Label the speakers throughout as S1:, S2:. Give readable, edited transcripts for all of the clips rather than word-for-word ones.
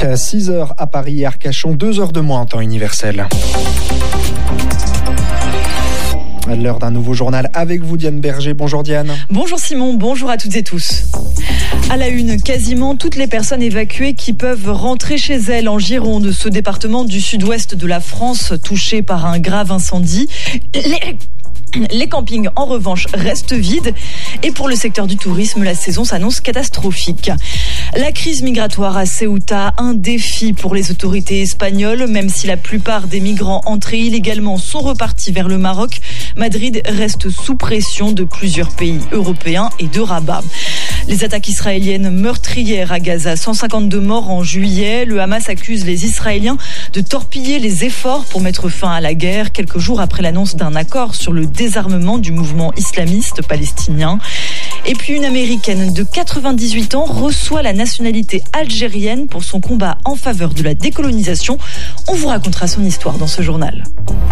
S1: 6h à Paris et Arcachon, 2h de moins en temps universel. À l'heure d'un nouveau journal avec vous, Diane Berger. Bonjour Diane.
S2: Bonjour Simon, bonjour à toutes et tous. À la une, quasiment toutes les personnes évacuées qui peuvent rentrer chez elles en Gironde, ce département du sud-ouest de la France touché par un grave incendie. Les campings, en revanche, restent vides. Et pour le secteur du tourisme, la saison s'annonce catastrophique. La crise migratoire à Ceuta, un défi pour les autorités espagnoles. Même si la plupart des migrants entrés illégalement sont repartis vers le Maroc, Madrid reste sous pression de plusieurs pays européens et de Rabat. Les attaques israéliennes meurtrières à Gaza, 152 morts en juillet. Le Hamas accuse les Israéliens de torpiller les efforts pour mettre fin à la guerre, quelques jours après l'annonce d'un accord sur le désarmement du mouvement islamiste palestinien. Et puis une Américaine de 98 ans reçoit la nationalité algérienne pour son combat en faveur de la décolonisation. On vous racontera son histoire dans ce journal.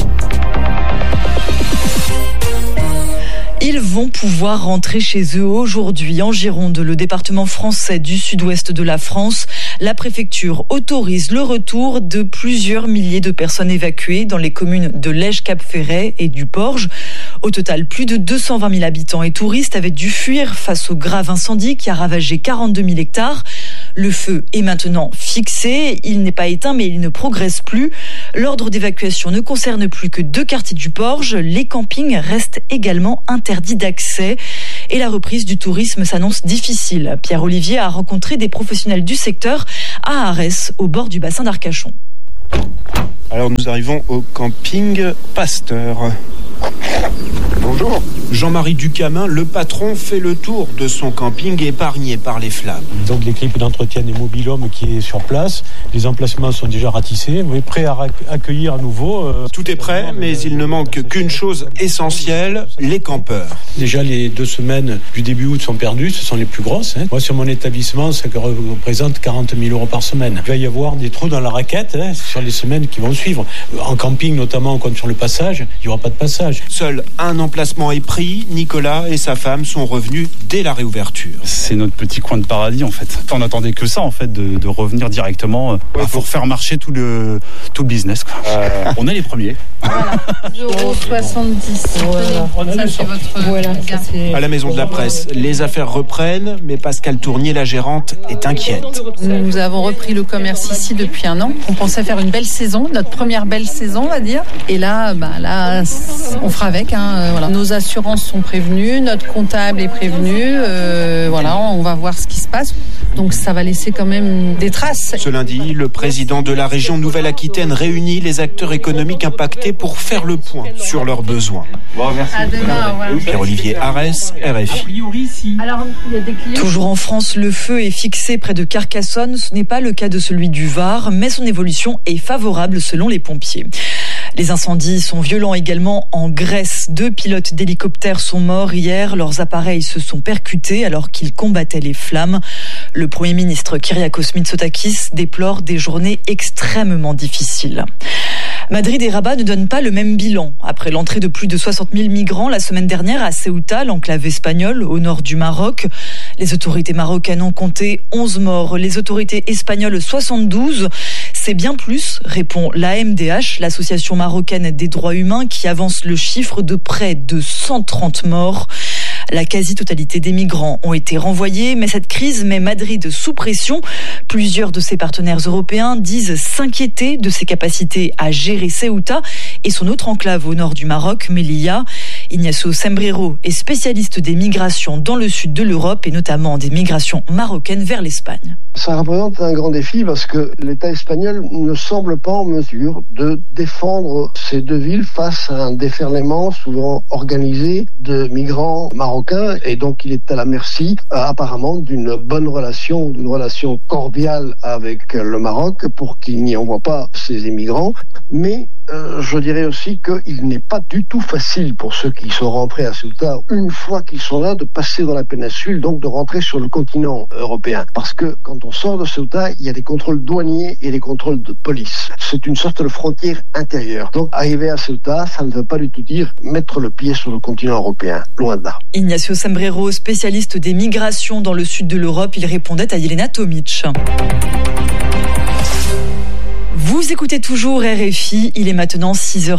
S2: Ils vont pouvoir rentrer chez eux aujourd'hui en Gironde, le département français du sud-ouest de la France. La préfecture autorise le retour de plusieurs milliers de personnes évacuées dans les communes de Lège-Cap-Ferret et du Porge. Au total, plus de 220 000 habitants et touristes avaient dû fuir face au grave incendie qui a ravagé 42 000 hectares. Le feu est maintenant fixé, il n'est pas éteint mais il ne progresse plus. L'ordre d'évacuation ne concerne plus que 2 quartiers du Porge. Les campings restent également interdits d'accès et la reprise du tourisme s'annonce difficile. Pierre-Olivier a rencontré des professionnels du secteur à Arès, au bord du bassin d'Arcachon.
S3: Alors nous arrivons au camping Pasteur. Bonjour. Jean-Marie Ducamin, le patron, fait le tour de son camping épargné par les flammes.
S4: Donc l'équipe d'entretien des mobil-hommes qui est sur place, les emplacements sont déjà ratissés, on est prêt à accueillir à nouveau.
S3: Tout est prêt, mais il ne manque qu'une chose essentielle, les campeurs.
S4: Déjà les 2 semaines du début août sont perdues, ce sont les plus grosses. Moi sur mon établissement, ça représente 40 000 € par semaine. Il va y avoir des trous dans la raquette sur les semaines qui vont suivre. En camping notamment, comme sur le passage, il n'y aura pas de passage.
S3: Seul un emplacement est pris, Nicolas et sa femme sont revenus dès la réouverture.
S5: C'est notre petit coin de paradis en fait. On n'attendait que ça en fait, de revenir directement pour faire marcher tout le business. On est les premiers.
S6: Voilà, 1,70 €. Ça c'est votre
S3: À la maison de la presse, les affaires reprennent, mais Pascal Tournier, la gérante, est inquiète.
S6: Nous avons repris le commerce ici depuis 1 an. On pensait faire une belle saison, notre première belle saison on va dire. Et là, on fera avec. Voilà. Nos assurances sont prévenues, notre comptable est prévenu. On va voir ce qui se passe. Donc ça va laisser quand même des traces.
S3: Ce lundi, le président de la région Nouvelle-Aquitaine réunit les acteurs économiques impactés pour faire le point sur leurs besoins.
S6: Bon, merci. À demain.
S3: Pierre-Olivier Arès, RFI.
S2: Toujours en France, le feu est fixé près de Carcassonne. Ce n'est pas le cas de celui du Var, mais son évolution est favorable selon les pompiers. Les incendies sont violents également en Grèce. 2 pilotes d'hélicoptères sont morts hier. Leurs appareils se sont percutés alors qu'ils combattaient les flammes. Le Premier ministre Kyriakos Mitsotakis déplore des journées extrêmement difficiles. Madrid et Rabat ne donnent pas le même bilan. Après l'entrée de plus de 60 000 migrants la semaine dernière à Ceuta, l'enclave espagnole, au nord du Maroc, les autorités marocaines ont compté 11 morts. Les autorités espagnoles, 72. C'est bien plus, répond l'AMDH, l'association marocaine des droits humains, qui avance le chiffre de près de 130 morts. La quasi-totalité des migrants ont été renvoyés, mais cette crise met Madrid sous pression. Plusieurs de ses partenaires européens disent s'inquiéter de ses capacités à gérer Ceuta et son autre enclave au nord du Maroc, Melilla. Ignacio Sembrero est spécialiste des migrations dans le sud de l'Europe et notamment des migrations marocaines vers l'Espagne.
S7: Ça représente un grand défi parce que l'État espagnol ne semble pas en mesure de défendre ces 2 villes face à un déferlement souvent organisé de migrants marocains et donc il est à la merci apparemment d'une bonne relation, d'une relation cordiale avec le Maroc pour qu'il n'y envoie pas ces immigrants. Mais je dirais aussi qu'il n'est pas du tout facile pour ceux qui sont rentrés à Ceuta, une fois qu'ils sont là, de passer dans la péninsule, donc de rentrer sur le continent européen. Parce que quand on sort de Ceuta, il y a des contrôles douaniers et des contrôles de police. C'est une sorte de frontière intérieure. Donc arriver à Ceuta, ça ne veut pas du tout dire mettre le pied sur le continent européen. Loin de là.
S2: Ignacio Sembrero, spécialiste des migrations dans le sud de l'Europe, il répondait à Yelena Tomic. Vous écoutez toujours RFI, il est maintenant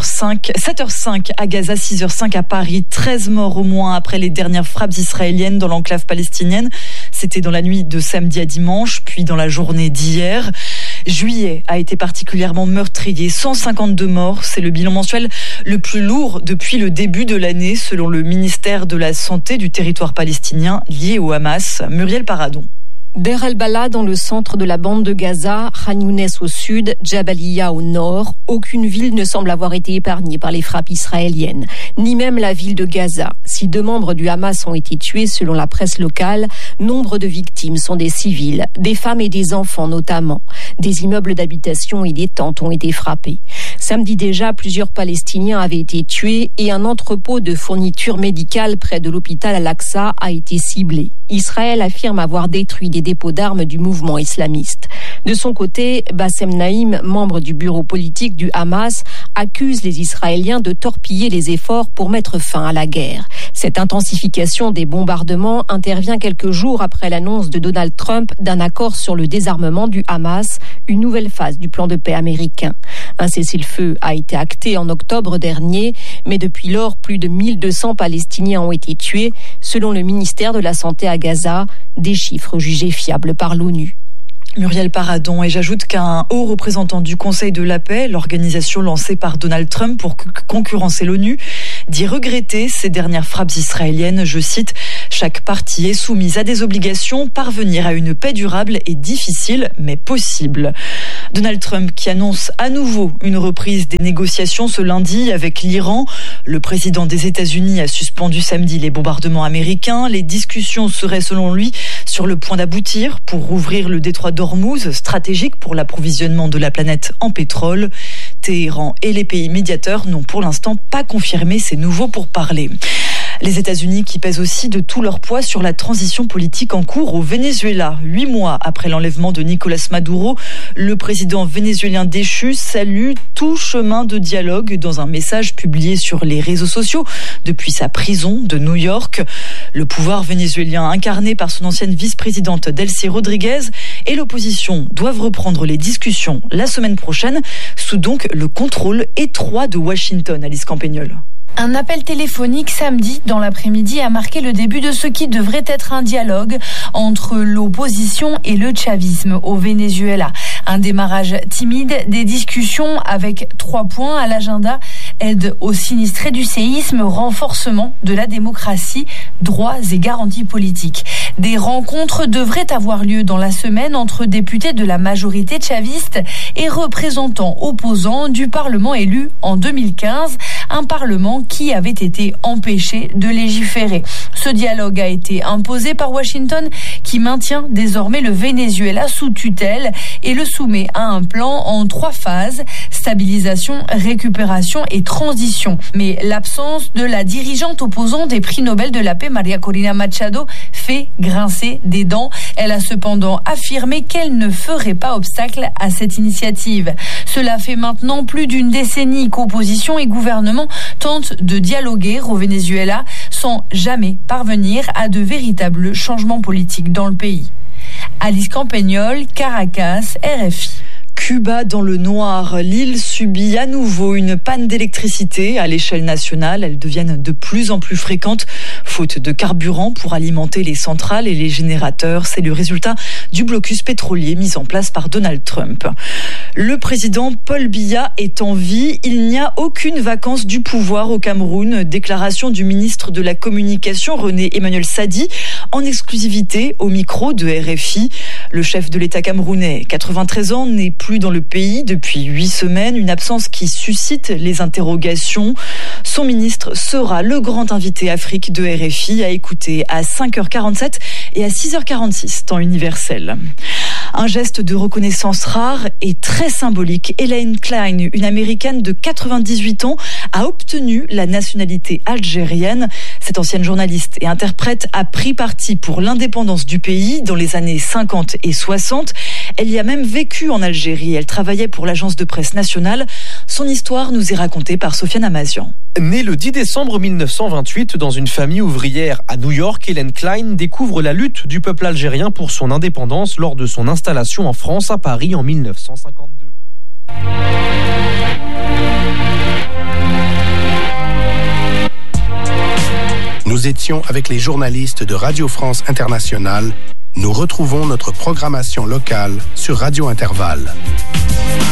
S2: 7h05 à Gaza, 6h05 à Paris, 13 morts au moins après les dernières frappes israéliennes dans l'enclave palestinienne. C'était dans la nuit de samedi à dimanche, puis dans la journée d'hier. Juillet a été particulièrement meurtrier, 152 morts, c'est le bilan mensuel le plus lourd depuis le début de l'année, selon le ministère de la Santé du territoire palestinien lié au Hamas. Muriel Paradon.
S8: Deir el-Bala dans le centre de la bande de Gaza, Khan Younes au sud, Jabalia au nord, aucune ville ne semble avoir été épargnée par les frappes israéliennes, ni même la ville de Gaza. Si 2 membres du Hamas ont été tués selon la presse locale, nombre de victimes sont des civils, des femmes et des enfants notamment. Des immeubles d'habitation et des tentes ont été frappés. Samedi déjà, plusieurs Palestiniens avaient été tués et un entrepôt de fournitures médicales près de l'hôpital Al-Aqsa a été ciblé. Israël affirme avoir détruit des dépôts d'armes du mouvement islamiste. De son côté, Bassem Naïm, membre du bureau politique du Hamas, accuse les Israéliens de torpiller les efforts pour mettre fin à la guerre. Cette intensification des bombardements intervient quelques jours après l'annonce de Donald Trump d'un accord sur le désarmement du Hamas, une nouvelle phase du plan de paix américain. Un cessez-le-feu a été acté en octobre dernier, mais depuis lors, plus de 1200 Palestiniens ont été tués, selon le ministère de la Santé à Gaza, des chiffres jugés fiables par l'ONU.
S2: Muriel Paradon, et j'ajoute qu'un haut représentant du Conseil de la paix, l'organisation lancée par Donald Trump pour concurrencer l'ONU, dit regretter ces dernières frappes israéliennes. Je cite, « Chaque partie est soumise à des obligations. Parvenir à une paix durable est difficile, mais possible. » Donald Trump qui annonce à nouveau une reprise des négociations ce lundi avec l'Iran. Le président des États-Unis a suspendu samedi les bombardements américains. Les discussions seraient selon lui sur le point d'aboutir pour rouvrir le détroit d'Ormuz, stratégique pour l'approvisionnement de la planète en pétrole. Téhéran et les pays médiateurs n'ont pour l'instant pas confirmé ces nouveaux pourparlers. Les États-Unis qui pèsent aussi de tout leur poids sur la transition politique en cours au Venezuela. 8 mois après l'enlèvement de Nicolás Maduro, le président vénézuélien déchu salue tout chemin de dialogue dans un message publié sur les réseaux sociaux depuis sa prison de New York. Le pouvoir vénézuélien incarné par son ancienne vice-présidente Delcy Rodriguez et l'opposition doivent reprendre les discussions la semaine prochaine sous donc le contrôle étroit de Washington. Alice Campagnol.
S9: Un appel téléphonique samedi dans l'après-midi a marqué le début de ce qui devrait être un dialogue entre l'opposition et le chavisme au Venezuela. Un démarrage timide des discussions avec 3 points à l'agenda: aide aux sinistrés du séisme, renforcement de la démocratie, droits et garanties politiques. Des rencontres devraient avoir lieu dans la semaine entre députés de la majorité chaviste et représentants opposants du Parlement élu en 2015, un Parlement qui avait été empêché de légiférer. Ce dialogue a été imposé par Washington qui maintient désormais le Venezuela sous tutelle et le soumet à un plan en 3 phases: stabilisation, récupération et transition. Mais l'absence de la dirigeante opposante des prix Nobel de la paix, María Corina Machado, fait grincer des dents. Elle a cependant affirmé qu'elle ne ferait pas obstacle à cette initiative. Cela fait maintenant plus d'une décennie qu'opposition et gouvernement tentent de dialoguer au Venezuela sans jamais parvenir à de véritables changements politiques dans le pays. Alice Campagnol, Caracas, RFI.
S2: Cuba dans le noir. L'île subit à nouveau une panne d'électricité à l'échelle nationale. Elles deviennent de plus en plus fréquentes, faute de carburant pour alimenter les centrales et les générateurs. C'est le résultat du blocus pétrolier mis en place par Donald Trump. Le président Paul Biya est en vie. Il n'y a aucune vacance du pouvoir au Cameroun. Déclaration du ministre de la Communication, René Emmanuel Sadi, en exclusivité au micro de RFI. Le chef de l'État camerounais, 93 ans, n'est plus dans le pays depuis 8 semaines, une absence qui suscite les interrogations. Son ministre sera le grand invité Afrique de RFI à écouter à 5h47 et à 6h46, temps universel. Un geste de reconnaissance rare et très symbolique. Elaine Klein, une Américaine de 98 ans, a obtenu la nationalité algérienne. Cette ancienne journaliste et interprète a pris parti pour l'indépendance du pays dans les années 50 et 60. Elle y a même vécu en Algérie. Elle travaillait pour l'agence de presse nationale. Son histoire nous est racontée par Sofiane Amazian.
S10: Née le 10 décembre 1928 dans une famille ouvrière à New York, Elaine Klein découvre la lutte du peuple algérien pour son indépendance lors de son installation en France à Paris en 1952.
S11: Nous étions avec les journalistes de Radio France Internationale. Nous retrouvons notre programmation locale sur Radio Intervalle.